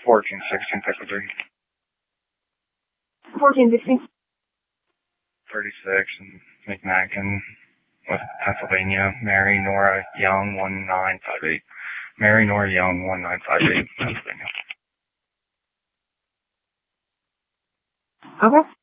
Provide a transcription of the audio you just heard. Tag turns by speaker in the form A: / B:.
A: 1416 Pickledry.
B: 1416.
A: 36 in McMacken, West Pennsylvania. Mary Nora Young 1958. Mary Nora Young 1958, Pennsylvania.
B: Okay.